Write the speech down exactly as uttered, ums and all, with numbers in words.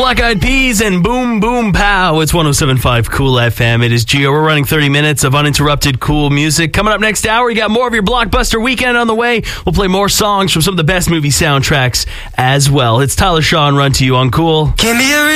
Black Eyed Peas and Boom Boom Pow. It's one oh seven point five Cool F M. It is Gio. We're running thirty minutes of uninterrupted cool music. Coming up next hour, you got more of your Blockbuster weekend on the way. We'll play more songs from some of the best movie soundtracks as well. It's Tyler Shaw and Run to You on Cool. Can be a